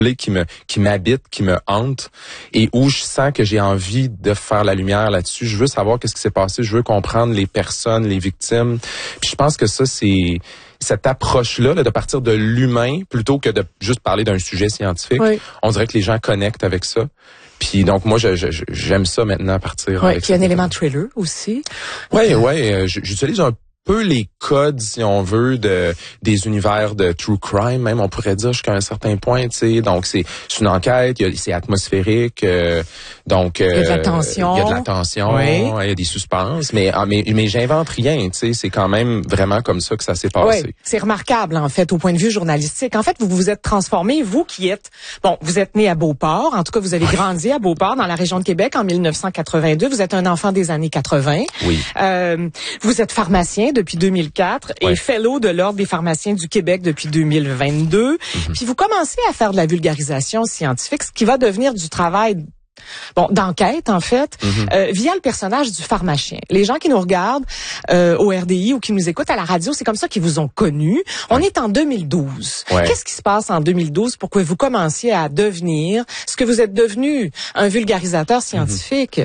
qui m'habite, qui me hante et où je sens que j'ai envie de faire la lumière là-dessus. Je veux savoir qu'est-ce qui s'est passé, je veux comprendre les personnes, les victimes. Puis je pense que ça, c'est cette approche-là, là, de partir de l'humain plutôt que de juste parler d'un sujet scientifique. Oui. On dirait que les gens connectent avec ça. Puis donc moi j'aime ça maintenant partir. Ouais, puis il y a un élément thriller aussi. Ouais, j'utilise un peu les codes, si on veut, des univers de true crime, même on pourrait dire jusqu'à un certain point, tu sais. Donc c'est une enquête, c'est atmosphérique, donc il y a de la tension. Il y a de la tension, oui. Il y a des suspens, mais j'invente rien, tu sais. C'est quand même vraiment comme ça que ça s'est passé. Oui, c'est remarquable en fait au point de vue journalistique. En fait, vous vous êtes transformé, vous qui êtes vous êtes né à Beauport, en tout cas vous avez grandi à Beauport dans la région de Québec en 1982. Vous êtes un enfant des années 80. Oui. Vous êtes pharmacien depuis 2004 et fellow de l'Ordre des pharmaciens du Québec depuis 2022. Puis vous commencez à faire de la vulgarisation scientifique, ce qui va devenir du travail d'enquête, en fait, via le personnage du pharmacien. Les gens qui nous regardent au RDI ou qui nous écoutent à la radio, c'est comme ça qu'ils vous ont connu. On est en 2012. Qu'est-ce qui se passe en 2012 pour que vous commenciez à devenir ce que vous êtes devenu, un vulgarisateur scientifique?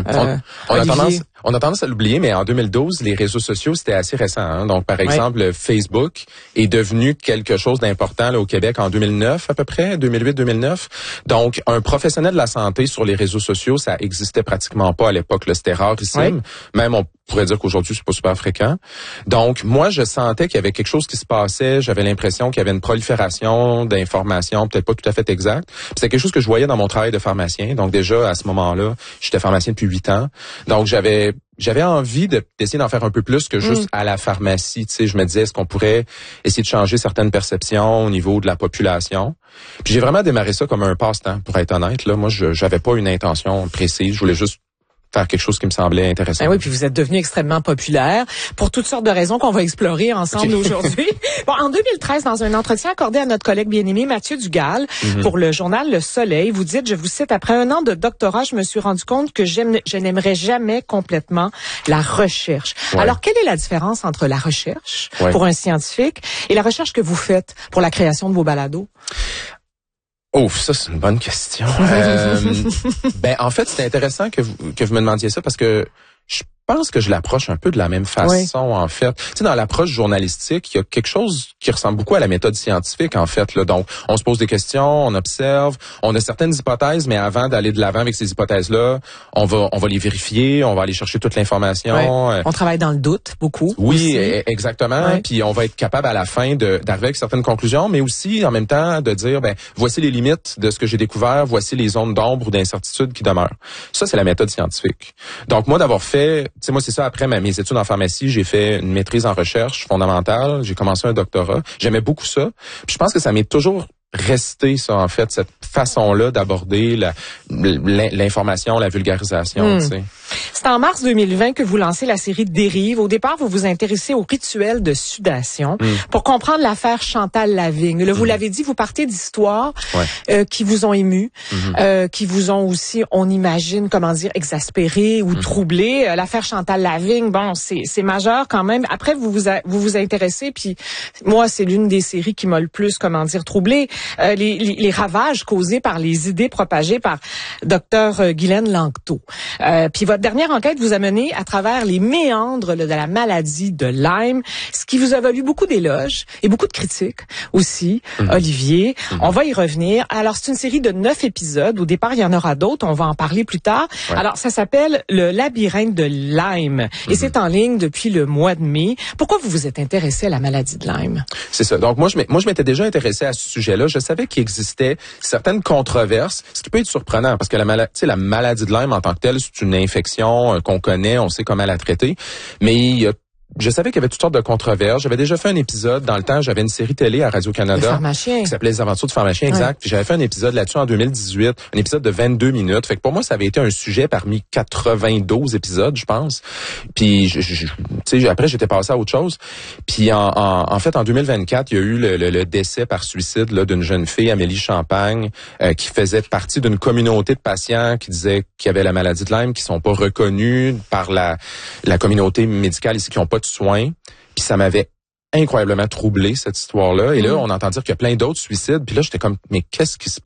On a tendance à l'oublier, mais en 2012, les réseaux sociaux, c'était assez récent. Hein? Donc, par exemple, Facebook est devenu quelque chose d'important là, au Québec en 2009 à peu près, 2008-2009. Donc, un professionnel de la santé sur les réseaux sociaux, ça existait pratiquement pas à l'époque. C'était rarissime. Même on pourrait dire qu'aujourd'hui, c'est pas super fréquent. Donc, moi, je sentais qu'il y avait quelque chose qui se passait. J'avais l'impression qu'il y avait une prolifération d'informations, peut-être pas tout à fait exactes. C'est quelque chose que je voyais dans mon travail de pharmacien. Donc, déjà, à ce moment-là, j'étais pharmacien depuis 8 ans. Donc, j'avais envie d'essayer d'en faire un peu plus que juste à la pharmacie. Tu sais, je me disais, est-ce qu'on pourrait essayer de changer certaines perceptions au niveau de la population? Puis j'ai vraiment démarré ça comme un passe-temps, pour être honnête. Là, moi, j'avais pas une intention précise. Je voulais juste faire quelque chose qui me semblait intéressant. Oui, puis vous êtes devenu extrêmement populaire pour toutes sortes de raisons qu'on va explorer ensemble aujourd'hui. En 2013, dans un entretien accordé à notre collègue bien-aimé Mathieu Dugal pour le journal Le Soleil, vous dites, je vous cite, « Après 1 an de doctorat, je me suis rendu compte que je n'aimerais jamais complètement la recherche. » Alors, quelle est la différence entre la recherche pour un scientifique et la recherche que vous faites pour la création de vos balados? Oh, ça, c'est une bonne question. En fait, c'est intéressant que vous me demandiez ça parce que je pense que je l'approche un peu de la même façon, en fait. Tu sais, dans l'approche journalistique, il y a quelque chose qui ressemble beaucoup à la méthode scientifique, en fait. Là. Donc, on se pose des questions, on observe, on a certaines hypothèses, mais avant d'aller de l'avant avec ces hypothèses-là, on va les vérifier, on va aller chercher toute l'information. On travaille dans le doute, beaucoup. Oui, aussi. Exactement. Puis on va être capable à la fin d'arriver avec certaines conclusions, mais aussi, en même temps, de dire, voici les limites de ce que j'ai découvert, voici les zones d'ombre ou d'incertitude qui demeurent. Ça, c'est la méthode scientifique. Donc, moi, d'avoir fait... Tu sais, moi, c'est ça, après mes études en pharmacie, j'ai fait une maîtrise en recherche fondamentale, j'ai commencé un doctorat. J'aimais beaucoup ça. Puis je pense que ça m'est toujours resté, ça, en fait, cette façon-là d'aborder l'information, la vulgarisation, tu sais. C'est en mars 2020 que vous lancez la série Dérive. Au départ, vous vous intéressez au rituel de sudation pour comprendre l'affaire Chantal Lavigne. Là, vous l'avez dit, vous partez d'histoires qui vous ont ému, qui vous ont aussi, on imagine, exaspéré ou troublé. L'affaire Chantal Lavigne, c'est majeur quand même. Après, vous vous intéressez, puis moi, c'est l'une des séries qui m'a le plus, troublé. Les ravages causés par les idées propagées par Dr Guylaine Langto. Puis votre dernière enquête vous a mené à travers les méandres de la maladie de Lyme, ce qui vous a valu beaucoup d'éloges et beaucoup de critiques aussi, Olivier. On va y revenir. Alors, c'est une série de 9 épisodes. Au départ, il y en aura d'autres. On va en parler plus tard. Alors, ça s'appelle Le labyrinthe de Lyme et c'est en ligne depuis le mois de mai. Pourquoi vous vous êtes intéressé à la maladie de Lyme? C'est ça. Donc, moi, je m'étais déjà intéressé à ce sujet-là. Je savais qu'il existait certaines controverses, ce qui peut être surprenant parce que la maladie de Lyme en tant que telle, c'est une infection qu'on connaît, on sait comment la traiter, mais je savais qu'il y avait toutes sortes de controverses. J'avais déjà fait un épisode dans le temps, j'avais une série télé à Radio-Canada qui s'appelait Les Aventures du pharmacien, exact. Puis j'avais fait un épisode là-dessus en 2018, un épisode de 22 minutes. Fait que pour moi, ça avait été un sujet parmi 92 épisodes, je pense. Puis après, j'étais passé à autre chose. Puis en fait, en 2024, il y a eu le décès par suicide là, d'une jeune fille, Amélie Champagne, qui faisait partie d'une communauté de patients qui disaient qu'il y avait la maladie de Lyme, qui sont pas reconnus par la communauté médicale ici, qui n'ont pas de soins. Puis ça m'avait incroyablement troublé, cette histoire-là. Et là, on entend dire qu'il y a plein d'autres suicides. Puis là, j'étais comme, mais qu'est-ce qui se